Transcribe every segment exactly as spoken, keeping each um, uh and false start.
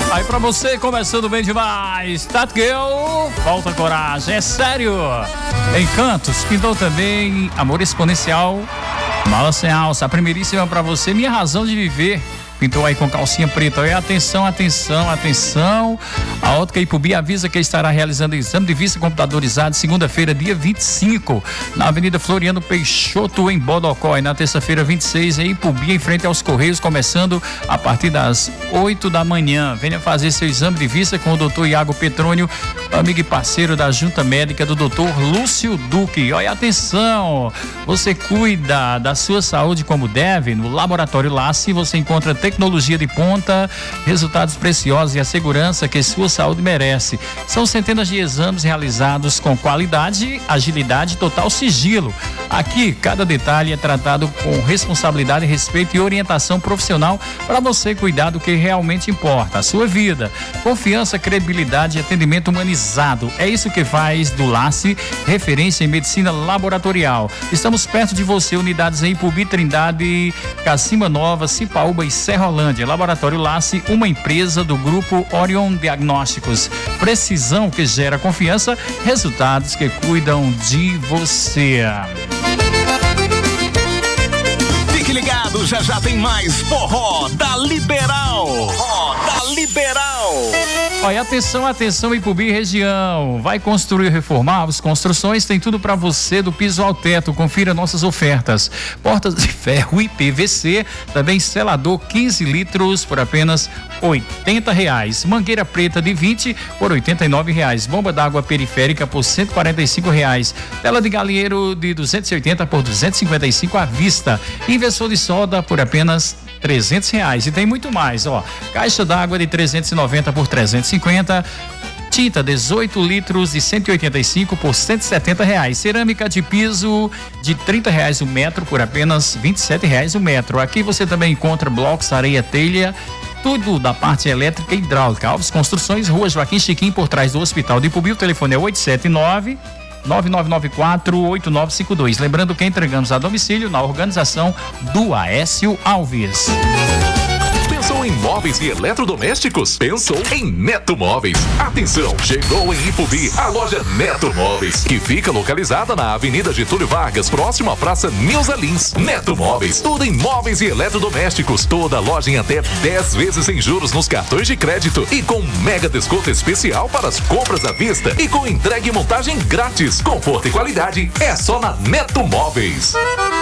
Aí pra você, começando bem demais, Tatgirl, falta coragem, é sério. Encantos, pintou também Amor Exponencial, Mala Sem Alça, a primeiríssima pra você, Minha Razão de Viver. Pintou aí com calcinha preta. E atenção, atenção, atenção. A Ótica Ipubi avisa que estará realizando exame de vista computadorizado segunda-feira, dia vinte e cinco, na Avenida Floriano Peixoto, em Bodocó. E na terça-feira, vinte e seis, em Ipubi, em frente aos Correios, começando a partir das oito da manhã. Venha fazer seu exame de vista com o doutor Iago Petrônio, amigo e parceiro da Junta Médica do doutor Lúcio Duque. Olha, atenção, você cuida da sua saúde como deve. No Laboratório Lassi você encontra tecnologia de ponta, resultados preciosos e a segurança que sua saúde merece. São centenas de exames realizados com qualidade, agilidade e total sigilo. Aqui, cada detalhe é tratado com responsabilidade, respeito e orientação profissional para você cuidar do que realmente importa, a sua vida. Confiança, credibilidade e atendimento humanizado. É isso que faz do Lassi referência em medicina laboratorial. Estamos perto de você, unidades em Ipubi, Trindade, Cacima Nova, Cipaúba e Serra Rolândia. Laboratório Lassi, uma empresa do grupo Orion Diagnósticos. Precisão que gera confiança, resultados que cuidam de você. Fique ligado, já já tem mais forró da Liberal. Forró da Liberal. Olha, atenção, atenção, Ipubi região. Vai construir ou reformar? As Construções tem tudo para você, do piso ao teto. Confira nossas ofertas. Portas de ferro e P V C, também selador quinze litros por apenas oitenta reais. Mangueira preta de vinte por oitenta e nove reais. Bomba d'água periférica por cento e quarenta e cinco reais. Tela de galinheiro de duzentos e oitenta por duzentos e cinquenta e cinco à vista. Inversor de solda por apenas trezentos reais. E tem muito mais, ó. Caixa d'água de trezentos e noventa por trezentos e cinquenta. Tinta dezoito litros de cento e oitenta e cinco por cento e setenta reais. Cerâmica de piso de trinta reais o metro por apenas vinte e sete reais o metro. Aqui você também encontra blocos, areia, telha, tudo da parte elétrica e hidráulica. Alves Construções, Rua Joaquim Chiquim, por trás do Hospital de Ipubi. O telefone é oito sete nove, nove nove nove quatro, oito nove cinco dois. Lembrando que entregamos a domicílio na organização do Aécio Alves. Pensou em móveis e eletrodomésticos? Pensou em Neto Móveis. Atenção, chegou em Ipubi a loja Neto Móveis, que fica localizada na Avenida Getúlio Vargas, próximo à Praça Nilza Lins. Neto Móveis, tudo em móveis e eletrodomésticos. Toda loja em até dez vezes sem juros nos cartões de crédito e com mega desconto especial para as compras à vista e com entrega e montagem grátis. Conforto e qualidade é só na Neto Móveis.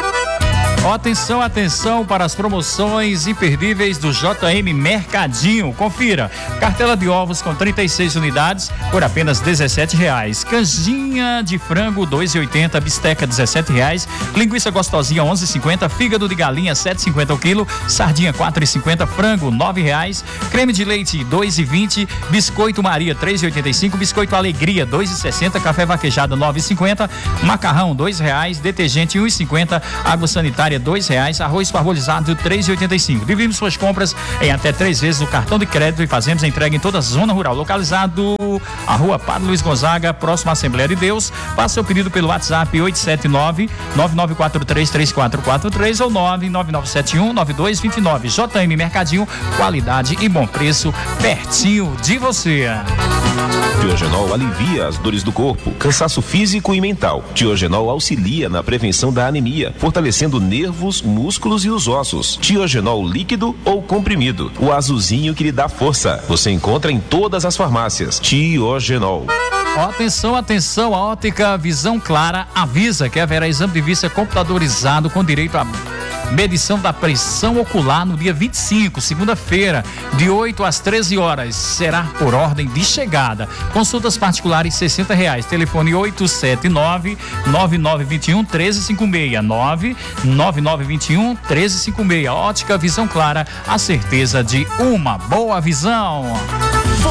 Oh, atenção, atenção para as promoções imperdíveis do J M Mercadinho. Confira: cartela de ovos com trinta e seis unidades por apenas dezessete reais. Canjinha de frango dois e oitenta, bisteca dezessete reais. Linguiça gostosinha onze e cinquenta, fígado de galinha sete e cinquenta o quilo, sardinha quatro e cinquenta, frango nove reais. Creme de leite dois e vinte, biscoito Maria três e oitenta e cinco, biscoito Alegria dois e sessenta, café vaquejada nove e cinquenta, macarrão dois reais, detergente um e cinquenta, água sanitária dois reais, arroz parbolizado três e oitenta e cinco. Dividimos suas compras em até três vezes o cartão de crédito e fazemos a entrega em toda a zona rural. Localizado a Rua Padre Luiz Gonzaga, próximo à Assembleia de Deus. Faça seu pedido pelo WhatsApp oito sete nove, nove nove quatro três, três quatro quatro três ou nove nove nove sete um, nove dois dois nove. J M Mercadinho, qualidade e bom preço, pertinho de você. Diogenol alivia as dores do corpo, cansaço físico e mental. Diogenol auxilia na prevenção da anemia, fortalecendo nervos, músculos e os ossos. Diogenol líquido ou comprimido, o azulzinho que lhe dá força. Você encontra em todas as farmácias. Diogenol. Atenção, atenção, a Ótica Visão Clara avisa que haverá exame de vista computadorizado com direito a medição da pressão ocular no dia vinte e cinco, segunda-feira, de oito às treze horas. Será por ordem de chegada. Consultas particulares sessenta reais. Telefone oito sete nove, nove nove dois um, um três cinco seis. nove nove nove dois um, um três cinco seis. Ótica Visão Clara, a certeza de uma boa visão.